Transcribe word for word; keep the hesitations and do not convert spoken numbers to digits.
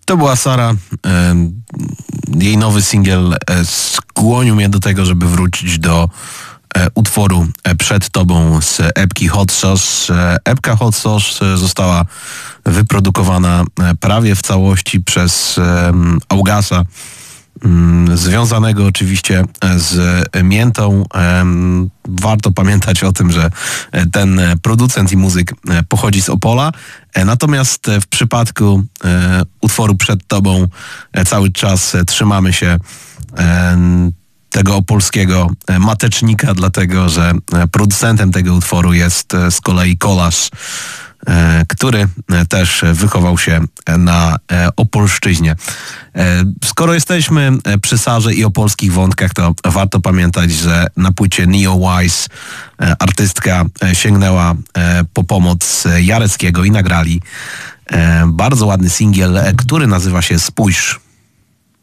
To była Sara. Jej nowy singiel skłonił mnie do tego, żeby wrócić do utworu Przed Tobą z epki Hot Sauce. Epka Hot Sauce została wyprodukowana prawie w całości przez Augasa, związanego oczywiście z Miętą. Warto pamiętać o tym, że ten producent i muzyk pochodzi z Opola. Natomiast w przypadku utworu Przed Tobą cały czas trzymamy się tego opolskiego matecznika, dlatego że producentem tego utworu jest z kolei Kolarz, który też wychował się na Opolszczyźnie. Skoro jesteśmy przy Sarze i opolskich wątkach, to warto pamiętać, że na płycie Neo Wise artystka sięgnęła po pomoc Jareckiego i nagrali bardzo ładny singiel, który nazywa się Spójrz.